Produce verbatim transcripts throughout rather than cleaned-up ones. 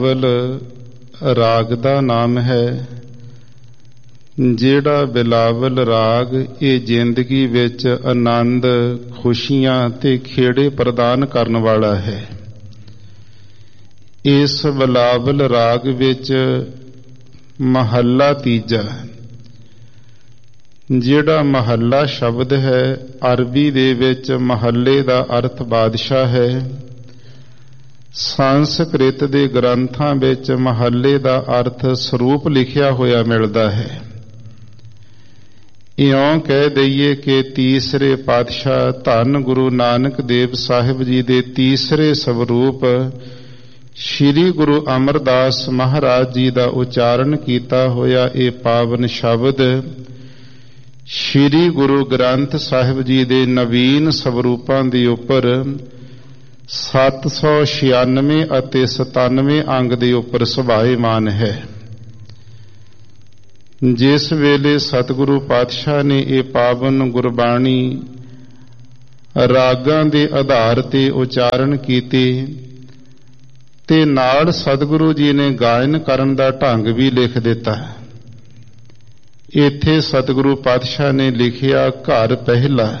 ਬਿਲਾਵਲ ਰਾਗ ਦਾ ਨਾਮ ਹੈ। ਜਿਹੜਾ ਬਿਲਾਵਲ ਰਾਗ ਇਹ ਜ਼ਿੰਦਗੀ ਵਿੱਚ ਆਨੰਦ, ਖੁਸ਼ੀਆਂ ਤੇ ਖੇੜੇ ਪ੍ਰਦਾਨ ਕਰਨ ਵਾਲਾ ਹੈ। ਇਸ ਬਿਲਾਵਲ ਰਾਗ ਵਿੱਚ ਮਹੱਲਾ ਤੀਜਾ, ਜਿਹੜਾ ਮਹੱਲਾ ਸ਼ਬਦ ਹੈ ਅਰਬੀ ਦੇ ਵਿੱਚ ਮਹੱਲੇ ਦਾ ਅਰਥ ਬਾਦਸ਼ਾਹ ਹੈ। ਸੰਸਕ੍ਰਿਤ ਦੇ ਗ੍ਰੰਥਾਂ ਵਿੱਚ ਮਹੱਲੇ ਦਾ ਅਰਥ ਸਰੂਪ ਲਿਖਿਆ ਹੋਇਆ ਮਿਲਦਾ ਹੈ। ਇਉਂ ਕਹਿ ਦਈਏ ਕਿ ਤੀਸਰੇ ਪਾਤਸ਼ਾਹ ਧੰਨ ਗੁਰੂ ਨਾਨਕ ਦੇਵ ਸਾਹਿਬ ਜੀ ਦੇ ਤੀਸਰੇ ਸਵਰੂਪ ਸ੍ਰੀ ਗੁਰੂ ਅਮਰਦਾਸ ਮਹਾਰਾਜ ਜੀ ਦਾ ਉਚਾਰਨ ਕੀਤਾ ਹੋਇਆ ਇਹ ਪਾਵਨ ਸ਼ਬਦ ਸ੍ਰੀ ਗੁਰੂ ਗ੍ਰੰਥ ਸਾਹਿਬ ਜੀ ਦੇ ਨਵੀਨ ਸਵਰੂਪਾਂ ਦੇ ਉੱਪਰ ਸੱਤ ਸੌ ਛਿਆਨਵੇਂ ਅਤੇ ਸਤਾਨਵੇਂ ਅੰਗ ਦੇ ਉੱਪਰ ਸੁਭਾਏਮਾਨ ਹੈ। ਜਿਸ ਵੇਲੇ ਸਤਿਗੁਰੂ ਪਾਤਸ਼ਾਹ ਨੇ ਇਹ ਪਾਵਨ ਗੁਰਬਾਣੀ ਰਾਗਾਂ ਦੇ ਆਧਾਰ ਤੇ ਉਚਾਰਨ ਕੀਤੀ ਤੇ ਨਾਲ ਸਤਿਗੁਰੂ ਜੀ ਨੇ ਗਾਇਨ ਕਰਨ ਦਾ ਢੰਗ ਵੀ ਲਿਖ ਦਿੱਤਾ। ਇੱਥੇ ਸਤਿਗੁਰੂ ਪਾਤਸ਼ਾਹ ਨੇ ਲਿਖਿਆ ਘਰ ਪਹਿਲਾ।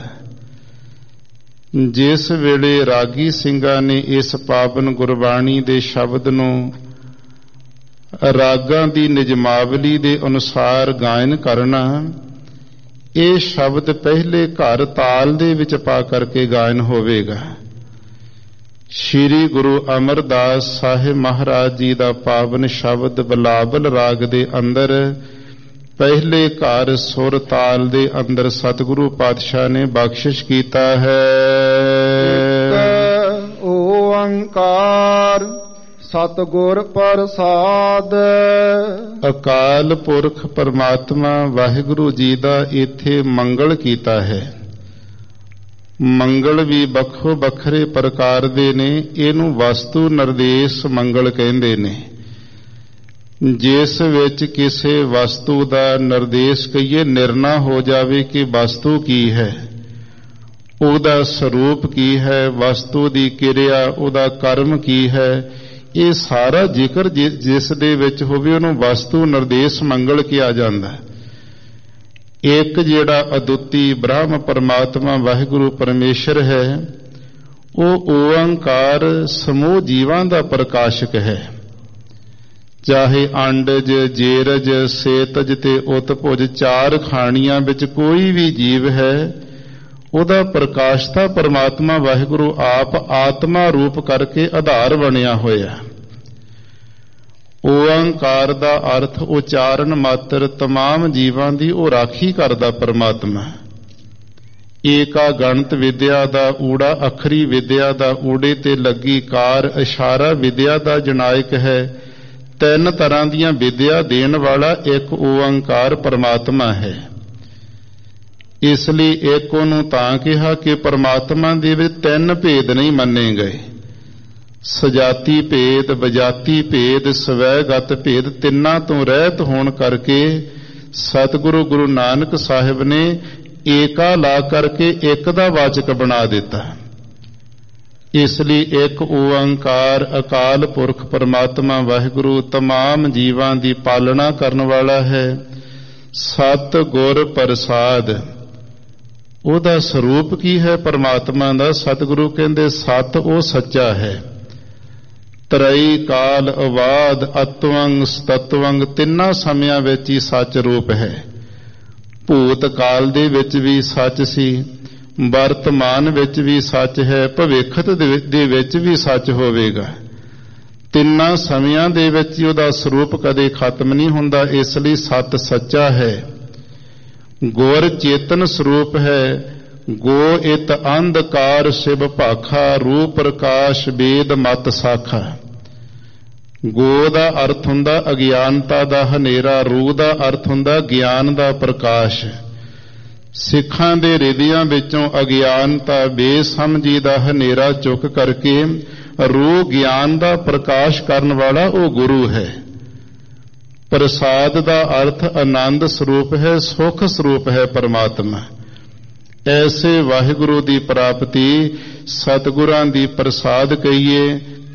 ਜਿਸ ਵੇਲੇ ਰਾਗੀ ਸਿੰਘਾਂ ਨੇ ਇਸ ਪਾਵਨ ਗੁਰਬਾਣੀ ਦੇ ਸ਼ਬਦ ਨੂੰ ਰਾਗਾਂ ਦੀ ਨਿਜਮਾਵਲੀ ਦੇ ਅਨੁਸਾਰ ਗਾਇਨ ਕਰਨਾ, ਇਹ ਸ਼ਬਦ ਪਹਿਲੇ ਘਰ ਤਾਲ ਦੇ ਵਿੱਚ ਪਾ ਕਰਕੇ ਗਾਇਨ ਹੋਵੇਗਾ। ਸ੍ਰੀ ਗੁਰੂ ਅਮਰਦਾਸ ਸਾਹਿਬ ਮਹਾਰਾਜ ਜੀ ਦਾ ਪਾਵਨ ਸ਼ਬਦ ਬਿਲਾਵਲ ਰਾਗ ਦੇ ਅੰਦਰ ਪਹਿਲੇ ਘਰ ਸੁਰ ਤਾਲ ਦੇ ਅੰਦਰ ਸਤਿਗੁਰੂ ਪਾਤਸ਼ਾਹ ਨੇ ਬਖਸ਼ਿਸ਼ ਕੀਤਾ ਹੈ। ਇੱਕ ਓੰਕਾਰ ਸਤਿਗੁਰ ਪ੍ਰਸਾਦ। ਅਕਾਲ ਪੁਰਖ ਪਰਮਾਤਮਾ ਵਾਹਿਗੁਰੂ ਜੀ ਦਾ ਇੱਥੇ ਮੰਗਲ ਕੀਤਾ ਹੈ। ਮੰਗਲ ਵੀ ਵੱਖੋ ਵੱਖਰੇ ਪ੍ਰਕਾਰ ਦੇ ਨੇ। ਇਹਨੂੰ ਵਸਤੂ ਨਿਰਦੇਸ਼ ਮੰਗਲ ਕਹਿੰਦੇ ਨੇ। ਜਿਸ ਵਿੱਚ ਕਿਸੇ ਵਸਤੂ ਦਾ ਨਿਰਦੇਸ਼ ਕਹੀਏ, ਨਿਰਣਾ ਹੋ ਜਾਵੇ ਕਿ ਵਸਤੂ ਕੀ ਹੈ, ਉਹਦਾ ਸਰੂਪ ਕੀ ਹੈ, ਵਸਤੂ ਦੀ ਕਿਰਿਆ, ਉਹਦਾ ਕਰਮ ਕੀ ਹੈ, ਇਹ ਸਾਰਾ ਜ਼ਿਕਰ ਜਿਸ ਦੇ ਵਿੱਚ ਹੋਵੇ ਉਹਨੂੰ ਵਸਤੂ ਨਿਰਦੇਸ਼ ਮੰਗਲ ਕਿਹਾ ਜਾਂਦਾ। ਇੱਕ ਜਿਹੜਾ ਅਦੁੱਤੀ ਬ੍ਰਹਮ ਪਰਮਾਤਮਾ ਵਾਹਿਗੁਰੂ ਪਰਮੇਸ਼ਰ ਹੈ, ਉਹ ਓੰਕਾਰ ਸਮੂਹ ਜੀਵਾਂ ਦਾ ਪ੍ਰਕਾਸ਼ਕ ਹੈ। ਚਾਹੇ ਅੰਡਜ, ਜੇਰਜ, ਸੇਤਜ ਤੇ ਉਤਭੁਜ ਚਾਰ ਖਾਣੀਆਂ ਵਿੱਚ ਕੋਈ ਵੀ ਜੀਵ ਹੈ, ਉਹਦਾ ਪ੍ਰਕਾਸ਼ਤਾ ਪਰਮਾਤਮਾ ਵਾਹਿਗੁਰੂ ਆਪ ਆਤਮਾ ਰੂਪ ਕਰਕੇ ਆਧਾਰ ਬਣਿਆ ਹੋਇਆ। ਓੰਕਾਰ ਦਾ ਅਰਥ ਉਚਾਰਨ ਮਾਤਰ ਤਮਾਮ ਜੀਵਾਂ ਦੀ ਉਹ ਰਾਖੀ ਕਰਦਾ ਪਰਮਾਤਮਾ। ਏਕਾ ਗਣਤ ਵਿਦਿਆ ਦਾ ਊੜਾ, ਅੱਖਰੀ ਵਿਦਿਆ ਦਾ ਊੜੇ ਤੇ ਲੱਗੀ ਕਾਰ, ਇਸ਼ਾਰਾ ਵਿਦਿਆ ਦਾ ਜਨਾਇਕ ਹੈ। ਤਿੰਨ ਤਰ੍ਹਾਂ ਦੀਆਂ ਵਿਦਿਆ ਦੇਣ ਵਾਲਾ ਇੱਕ ਓੰਕਾਰ ਪਰਮਾਤਮਾ ਹੈ। ਇਸ ਲਈ ਇੱਕ ਉਹਨੂੰ ਤਾਂ ਕਿਹਾ ਕਿ ਪਰਮਾਤਮਾ ਦੇ ਵਿੱਚ ਤਿੰਨ ਭੇਦ ਨਹੀਂ ਮੰਨੇ ਗਏ। ਸਜਾਤੀ ਭੇਦ, ਬਜਾਤੀ ਭੇਦ, ਸਵੈਗਤ ਭੇਦ, ਤਿੰਨਾਂ ਤੋਂ ਰਹਿਤ ਹੋਣ ਕਰਕੇ ਸਤਿਗੁਰੂ ਗੁਰੂ ਨਾਨਕ ਸਾਹਿਬ ਨੇ ਏਕਾ ਲਾ ਕਰਕੇ ਇੱਕ ਦਾ ਵਾਚਕ ਬਣਾ ਦਿੱਤਾ। ਇਸ ਲਈ ਇੱਕ ਓੰਕਾਰ ਅਕਾਲ ਪੁਰਖ ਪਰਮਾਤਮਾ ਵਾਹਿਗੁਰੂ ਤਮਾਮ ਜੀਵਾਂ ਦੀ ਪਾਲਣਾ ਕਰਨ ਵਾਲਾ ਹੈ। ਸਤ ਗੁਰ ਪ੍ਰਸਾਦ, ਉਹਦਾ ਸਰੂਪ ਕੀ ਹੈ ਪਰਮਾਤਮਾ ਦਾ? ਸਤਿਗੁਰੂ ਕਹਿੰਦੇ ਸਤ ਉਹ ਸੱਚਾ ਹੈ। ਤਰਈ ਕਾਲ ਅਵਾਦ ਅਤਵੰਗ ਸਤਵੰਗ, ਤਿੰਨਾਂ ਸਮਿਆਂ ਵਿੱਚ ਹੀ ਸੱਚ ਰੂਪ ਹੈ। ਭੂਤ ਕਾਲ ਦੇ ਵਿੱਚ ਵੀ ਸੱਚ ਸੀ, ਵਰਤਮਾਨ ਵਿੱਚ ਵੀ ਸੱਚ ਹੈ, ਭਵਿੱਖਤ ਦੇ ਵਿੱਚ ਵੀ ਸੱਚ ਹੋਵੇਗਾ। ਤਿੰਨਾਂ ਸਮਿਆਂ ਦੇ ਵਿੱਚ ਹੀ ਉਹਦਾ ਸਰੂਪ ਕਦੇ ਖਤਮ ਨਹੀਂ ਹੁੰਦਾ। ਇਸ ਲਈ ਸੱਤ ਸੱਚਾ ਹੈ। ਗੁਰ ਚੇਤਨ ਸਰੂਪ ਹੈ। ਗੋ ਇਤ ਅੰਧਕਾਰ ਸ਼ਿਵ ਭਾਖਾ, ਰੂਪ ਪ੍ਰਕਾਸ਼ ਵੇਦ ਮਤ ਸਾਖਾ। ਗੋ ਦਾ ਅਰਥ ਹੁੰਦਾ ਅਗਿਆਨਤਾ ਦਾ ਹਨੇਰਾ, ਰੂ ਦਾ ਅਰਥ ਹੁੰਦਾ ਗਿਆਨ ਦਾ ਪ੍ਰਕਾਸ਼। ਸਿੱਖਾਂ ਦੇ ਹਿਰਦਿਆਂ ਵਿੱਚੋਂ ਅਗਿਆਨਤਾ, ਬੇਸਮਝੀ ਦਾ ਹਨੇਰਾ ਚੁੱਕ ਕਰਕੇ ਰੂਹ ਗਿਆਨ ਦਾ ਪ੍ਰਕਾਸ਼ ਕਰਨ ਵਾਲਾ ਉਹ ਗੁਰੂ ਹੈ। ਪ੍ਰਸਾਦ ਦਾ ਅਰਥ ਆਨੰਦ ਸਰੂਪ ਹੈ, ਸੁਖ ਸਰੂਪ ਹੈ ਪਰਮਾਤਮਾ। ਐਸੇ ਵਾਹਿਗੁਰੂ ਦੀ ਪ੍ਰਾਪਤੀ ਸਤਿਗੁਰਾਂ ਦੀ ਪ੍ਰਸਾਦ ਕਹੀਏ